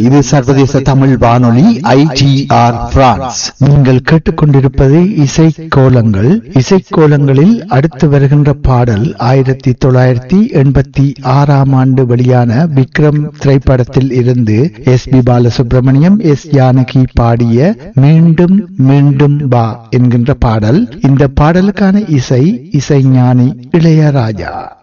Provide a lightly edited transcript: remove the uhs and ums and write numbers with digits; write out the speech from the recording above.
இது சர்வதேச தமிழ் வானொலி ஐடிஆர் பிரான்ஸ். நீங்கள் கேட்டுக்கொண்டிருப்பது இசைக்கோலங்கள். இசைக்கோலங்களில் அடுத்து வருகின்ற பாடல் 1986 வெளியான விக்ரம் திரைப்படத்தில் இருந்து எஸ்.பி. பாலசுப்ரமணியம், எஸ். ஜானகி பாடிய மீண்டும் மீண்டும் வா என்கின்ற பாடல். இந்த பாடலுக்கான இசைஞானி இளையராஜா.